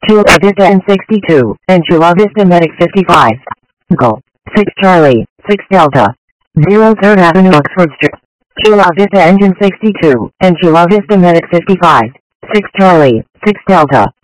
Chula Vista N62, and Chula Vista Medic 55. Go. 6 Charlie, 6 Delta. 03rd Avenue Oxford Street. Chula Vista Engine 62, and Chula Vista Medic 55. 6 Charlie, 6 Delta.